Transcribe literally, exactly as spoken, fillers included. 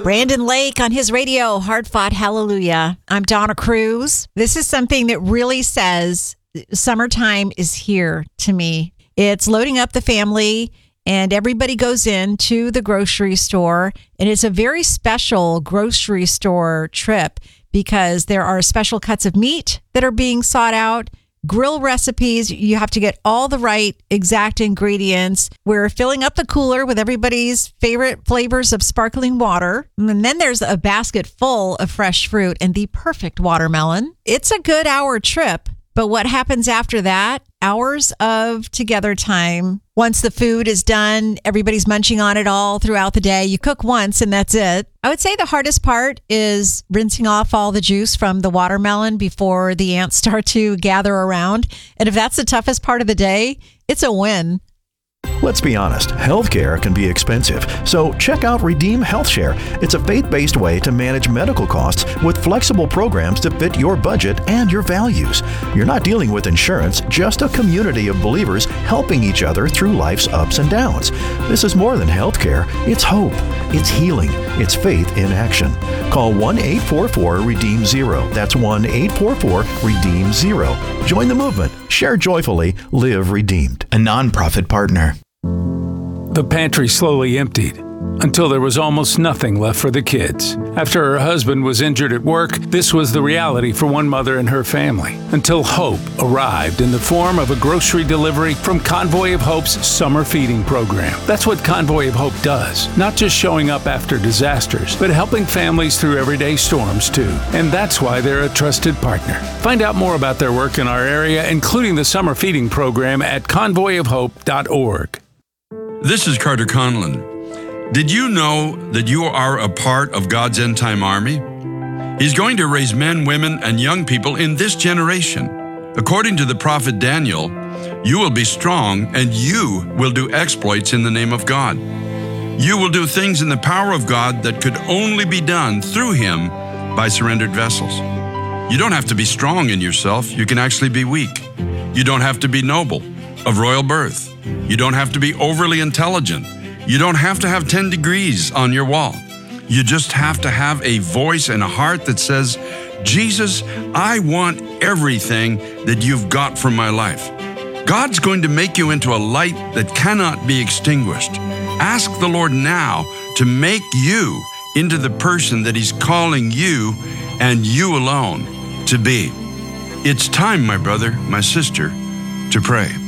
Brandon Lake on his radio, Hard Fought Hallelujah. I'm Donna Cruz. This is something that really says summertime is here to me. It's loading up the family and everybody goes in to the grocery store, and it's a very special grocery store trip because there are special cuts of meat that are being sought out. Grill recipes, you have to get all the right exact ingredients. We're filling up the cooler with everybody's favorite flavors of sparkling water. And then there's a basket full of fresh fruit and the perfect watermelon. It's a good hour trip, but what happens after that? Hours of together time. Once the food is done, everybody's munching on it all throughout the day. You cook once and that's it. I would say the hardest part is rinsing off all the juice from the watermelon before the ants start to gather around. And if that's the toughest part of the day, it's a win. Let's be honest, healthcare can be expensive, so check out Redeem HealthShare. It's a faith-based way to manage medical costs with flexible programs to fit your budget and your values. You're not dealing with insurance, just a community of believers helping each other through life's ups and downs. This is more than healthcare. It's hope. It's healing. It's faith in action. Call one eight four four REDEEM zero. That's one eight four four REDEEM zero. Join the movement. Share joyfully. Live redeemed. A nonprofit partner. The pantry slowly emptied until there was almost nothing left for the kids. After her husband was injured at work, this was the reality for one mother and her family, until hope arrived in the form of a grocery delivery from Convoy of Hope's summer feeding program. That's what Convoy of Hope does, not just showing up after disasters, but helping families through everyday storms too. And that's why they're a trusted partner. Find out more about their work in our area, including the summer feeding program, at convoy of hope dot org. This is Carter Conlon. Did you know that you are a part of God's end-time army? He's going to raise men, women, and young people in this generation. According to the prophet Daniel, you will be strong and you will do exploits in the name of God. You will do things in the power of God that could only be done through Him by surrendered vessels. You don't have to be strong in yourself. You can actually be weak. You don't have to be noble, of royal birth. You don't have to be overly intelligent. You don't have to have ten degrees on your wall. You just have to have a voice and a heart that says, Jesus, I want everything that you've got for my life. God's going to make you into a light that cannot be extinguished. Ask the Lord now to make you into the person that He's calling you and you alone to be. It's time, my brother, my sister, to pray.